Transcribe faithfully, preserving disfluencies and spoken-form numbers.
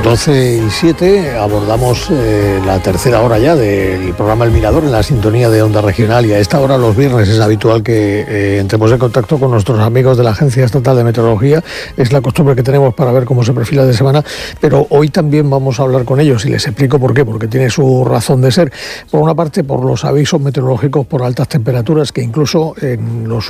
doce y siete abordamos eh, la tercera hora ya del programa El Mirador en la sintonía de Onda Regional, y a esta hora los viernes es habitual que eh, entremos en contacto con nuestros amigos de la Agencia Estatal de Meteorología. Es la costumbre que tenemos para ver cómo se perfila de semana, pero hoy también vamos a hablar con ellos y les explico por qué, porque tiene su razón de ser. Por una parte, por los avisos meteorológicos por altas temperaturas que incluso en los